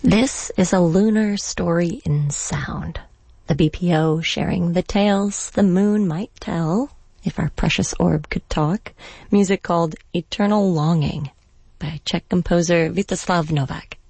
This is a lunar story in sound. The BPO sharing the tales the moon might tell, if our precious orb could talk. Music called Eternal Longing by Czech composer Vítězslav Novák.